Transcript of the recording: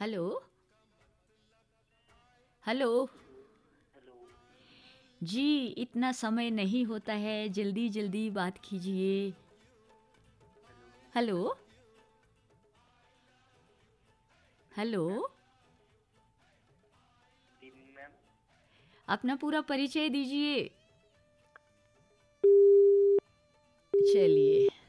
Hello. Hello. Hello. जी, इतना समय नहीं होता है, जल्दी जल्दी बात कीजिए। Hello. Hello. Hello. Ma'am. Good evening ma'am. अपना पूरा परिचय दीजिए। चलिए।